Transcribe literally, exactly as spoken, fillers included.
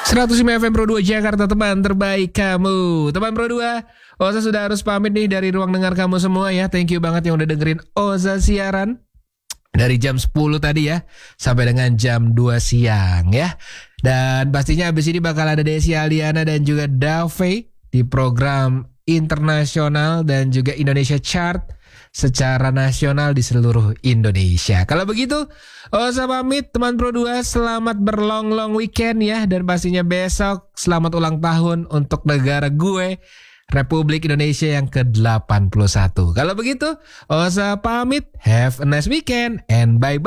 seratus lima F M Pro dua Jakarta, teman terbaik kamu. Teman Pro dua, Oza sudah harus pamit nih dari ruang dengar kamu semua ya. Thank you banget yang udah dengerin Oza siaran dari jam sepuluh tadi ya sampai dengan jam dua siang ya. Dan pastinya abis ini bakal ada Desi Aliana dan juga Dave di program internasional dan juga Indonesia Chart secara nasional di seluruh Indonesia. Kalau begitu, Oza pamit teman Pro dua, selamat berlong-long weekend ya. Dan pastinya besok selamat ulang tahun untuk negara gue, Republik Indonesia yang ke delapan puluh satu. Kalau begitu, Oza pamit, have a nice weekend and bye-bye.